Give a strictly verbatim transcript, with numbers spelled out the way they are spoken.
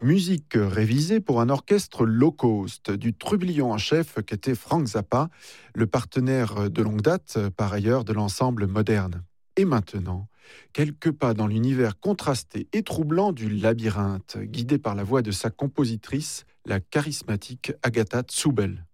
Musique révisée pour un orchestre low cost, du trublion en chef qu'était Frank Zappa, le partenaire de longue date, par ailleurs, de l'ensemble moderne. Et maintenant, quelques pas dans l'univers contrasté et troublant du labyrinthe, guidé par la voix de sa compositrice, la charismatique Agatha Zubel.